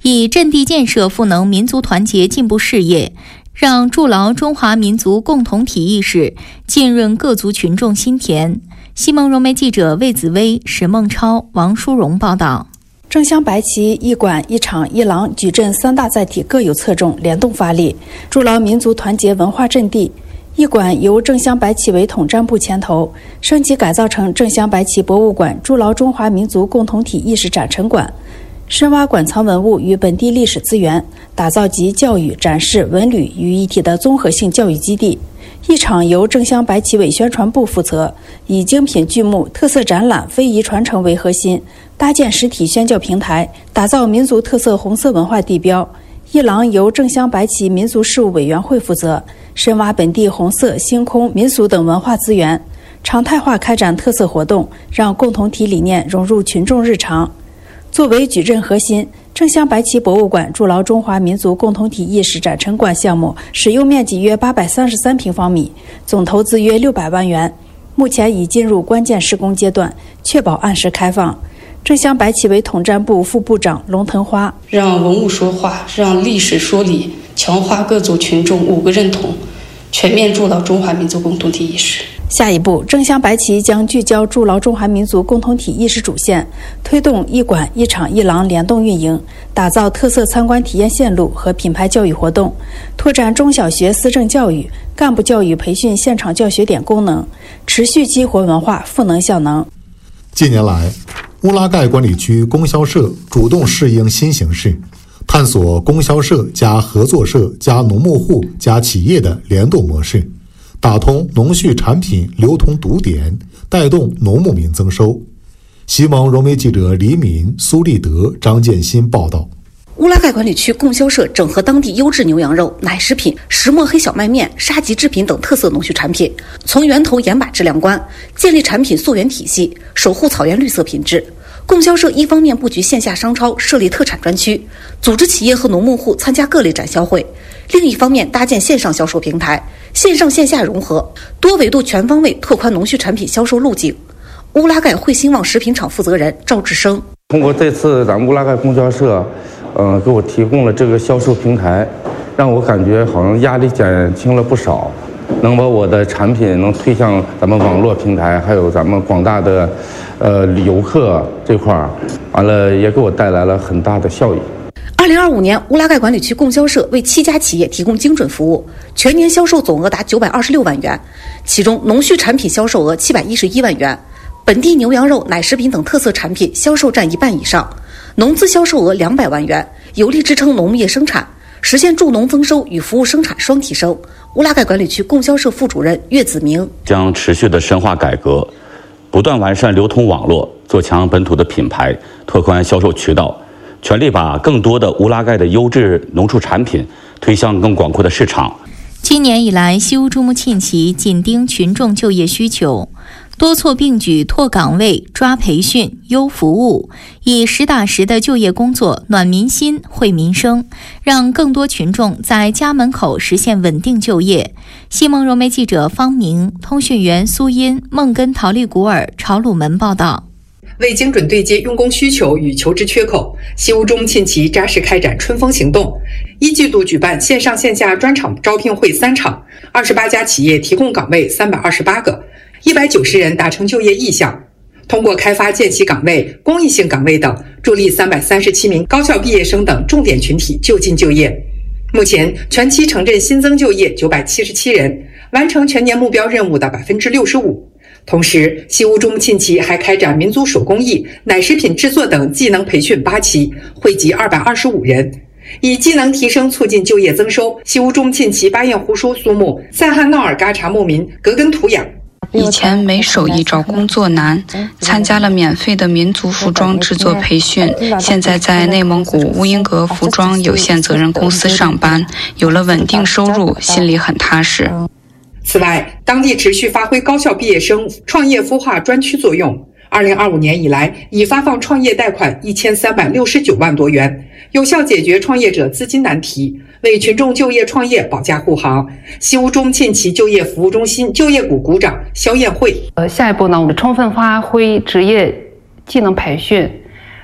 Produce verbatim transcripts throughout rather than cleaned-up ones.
以阵地建设赋能民族团结进步事业，让筑牢中华民族共同体意识，浸润各族群众心田。西蒙融媒记者魏子薇、石梦超、王淑荣报道。 正乡白旗一馆一厂一廊矩阵三大载体各有侧重，联动发力，筑牢民族团结文化阵地。一馆由正乡白旗为统战部牵头，升级改造成正乡白旗博物馆，筑牢中华民族共同体意识展陈馆，深挖馆藏文物与本地历史资源，打造集教育、展示、文旅于一体的综合性教育基地。一场由正乡白旗委宣传部负责，以精品剧目、特色展览、非遗传承为核心，搭建实体宣教平台，打造民族特色红色文化地标。一廊由正乡白旗民俗事务委员会负责，深挖本地红色、星空、民俗等文化资源，常态化开展特色活动，让共同体理念融入群众日常。作为矩阵核心，正乡白旗博物馆筑牢中华民族共同体意识展陈馆项目使用面积约八百三十三平方米，总投资约六百万元，目前已进入关键施工阶段，确保按时开放。正乡白旗委统战部副部长龙腾花： 让文物说话，让历史说理，强化各族群众五个认同，全面筑牢中华民族共同体意识。 下一步，正乡白旗将聚焦筑牢中华民族共同体意识主线，推动一馆一厂一廊联动运营，打造特色参观体验线路和品牌教育活动，拓展中小学思政教育、干部教育培训现场教学点功能，持续激活文化赋能效能。 近年来，乌拉盖管理区供销社主动适应新形势，探索供销社加合作社加农牧户加企业的联动模式，打通农畜产品流通堵点，带动农牧民增收。西蒙融媒记者李敏、苏立德、张建新报道。 乌拉盖管理区供销社整合当地优质牛羊肉、奶食品、石磨黑小麦面、沙棘制品等特色农畜产品，从源头严把质量关，建立产品溯源体系，守护草原绿色品质。供销社一方面布局线下商超，设立特产专区，组织企业和农牧户参加各类展销会；另一方面搭建线上销售平台，线上线下融合，多维度全方位拓宽农畜产品销售路径。乌拉盖汇兴旺食品厂负责人赵志生： 通过这次咱们乌拉盖供销社呃，给我提供了这个销售平台，让我感觉好像压力减轻了不少，能把我的产品能推向咱们网络平台，还有咱们广大的呃游客这块儿，完了也给我带来了很大的效益。 二零二五年，乌拉盖管理区供销社为七家企业提供精准服务，全年销售总额达九百二十六万元，其中农畜产品销售额七百一十一万元，本地牛羊肉、奶食品等特色产品销售占一半以上。农资销售额两百万元，有力支撑农牧业生产，实现助农增收与服务生产双提升。乌拉盖管理区供销社副主任岳子明将持续的深化改革，不断完善流通网络，做强本土的品牌，拓宽销售渠道，全力把更多的乌拉盖的优质农畜产品推向更广阔的市场。 今年以来，西乌珠穆沁旗紧盯群众就业需求，多措并举拓岗位、抓培训、优服务，以实打实的就业工作暖民心、惠民生，让更多群众在家门口实现稳定就业。西蒙融媒记者方明、通讯员苏音、孟根陶丽古尔、朝鲁门报道。 为精准对接用工需求与求职缺口，西乌珠穆沁旗扎实开展春风行动。一季度举办线上线下专场招聘会三场，二十八家企业提供岗位三百二十八个，一百九十人达成就业意向。通过开发见习岗位、公益性岗位等，助力三百三十七名高校毕业生等重点群体就近就业。目前，全期城镇新增就业九百七十七人，完成全年目标任务的百分之六十五。同时，西乌珠穆沁旗还开展民族手工艺、奶食品制作等技能培训八期，惠及二百二十五人。以技能提升促进就业增收，西乌珠穆沁旗巴彦胡舒苏木塞汉闹尔嘎查牧民格根图养。 以前没手艺找工作难，参加了免费的民族服装制作培训，现在在内蒙古乌英格服装有限责任公司上班，有了稳定收入，心里很踏实。 此外，当地持续发挥高校毕业生创业孵化专区作用。二零二五年以来，已发放创业贷款一千三百六十九万多元，有效解决创业者资金难题，为群众就业创业保驾护航。西乌珠穆沁旗就业服务中心就业股股长肖艳慧： 呃，下一步呢，我们充分发挥职业技能培训，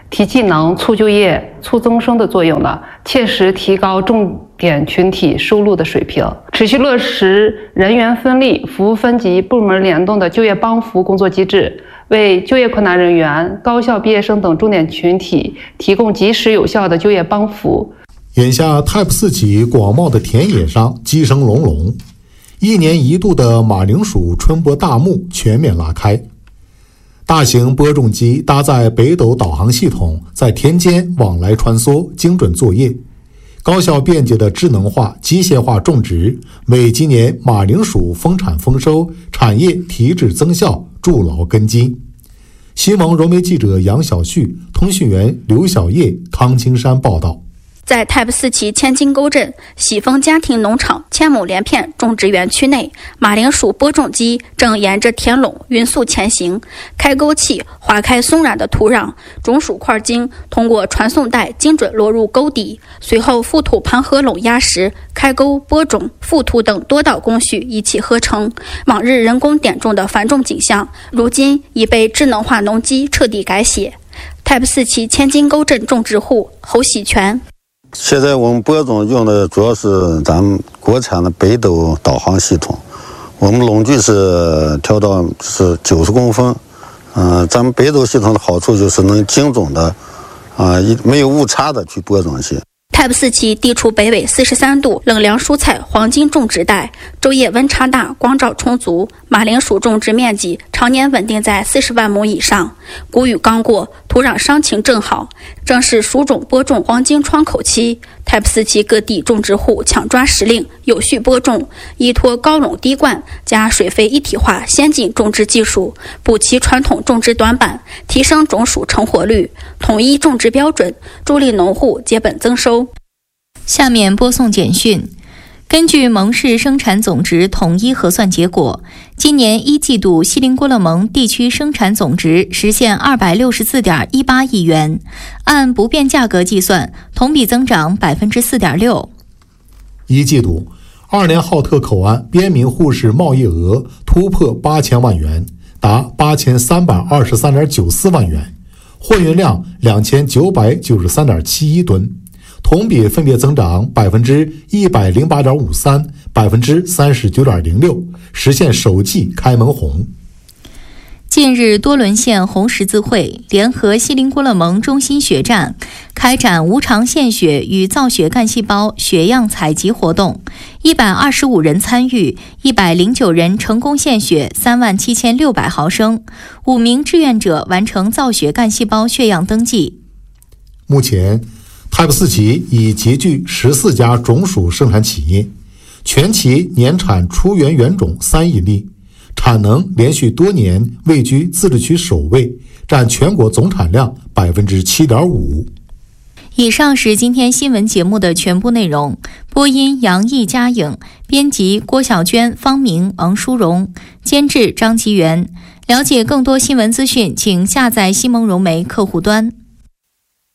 提技能、促就业、促增生的作用呢，切实提高重点群体收入的水平，持续落实人员分立、服务分级、部门联动的就业帮扶工作机制，为就业困难人员、高校毕业生等重点群体提供及时有效的就业帮扶。 眼下 Type 四级广袤的田野上鸡声隆隆，一年一度的马铃薯春播大幕全面拉开。大型播种机搭载北斗导航系统，在田间往来穿梭，精准作业。高效便捷的智能化、机械化种植，为今年马铃薯丰产丰收、产业提质增效筑牢根基。新闻融媒记者杨小旭、通讯员刘小叶、康青山报道。 在 Type 四期千金沟镇喜丰家庭农场千亩连片种植园区内，马铃薯播种机正沿着田垄匀速前行。开沟器划开松软的土壤，种薯块茎通过传送带精准落入沟底，随后覆土盘合垄压实，开沟、播种、覆土等多道工序一气呵成。往日人工点种的繁重景象，如今已被智能化农机彻底改写。Type 四期千金沟镇种植户侯喜全。 现在我们播种用的主要是咱们国产的北斗导航系统，我们垄距是调到是九十公分。嗯、呃，咱们北斗系统的好处就是能精准的，啊、呃，没有误差的去播种些。 Type 四期地处北纬四十三度冷凉蔬菜黄金种植带，昼夜温差大，光照充足，马铃薯种植面积常年稳定在四十万亩以上。谷雨刚过，土壤伤情正好，正是薯种播种黄金窗口期。Type 四期各地种植户抢抓时令，有序播种，依托高垄滴灌加水肥一体化先进种植技术，补齐传统种植短板，提升种薯成活率，统一种植标准，助力农户结本增收。 下面播送简讯。根据蒙市生产总值统一核算结果，今年一季度锡林郭勒盟地区生产总值实现二百六十四点一八亿元，按不变价格计算，同比增长百分之四点六。 一季度，二连浩特口岸边民护士贸易额突破八千万元，达八千三百二十三点九四万元，货运量两千九百九十三点七一吨。同比分别增长百分之一百零八点五三、百分之三十九点零六，实现首季开门红。 近日，多伦县红十字会联合锡林郭勒盟中心血站开展无偿献血与造血干细胞血样采集活动，一百二十五人参与，一百零九人成功献血三万七千六百毫升，五名志愿者完成造血干细胞血样登记。 目前Type 四期已集聚十四家种薯生产企业，全期年产出源原种三亿粒，产能连续多年位居自治区首位，占全国总产量百分之七点五。 以上是今天新闻节目的全部内容。播音杨毅、嘉颖，编辑郭小娟、方明、王淑荣，监制张吉元。了解更多新闻资讯，请下载西蒙融媒客户端。